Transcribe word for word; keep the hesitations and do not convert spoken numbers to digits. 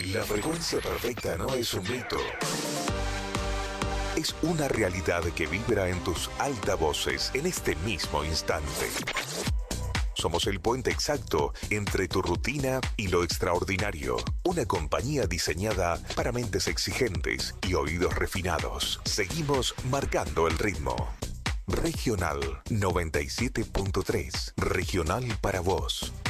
La frecuencia perfecta no es un mito. Es una realidad que vibra en tus altavoces en este mismo instante. Somos el puente exacto entre tu rutina y lo extraordinario. Una compañía diseñada para mentes exigentes y oídos refinados. Seguimos marcando el ritmo. Regional noventa y siete punto tres. Regional para vos.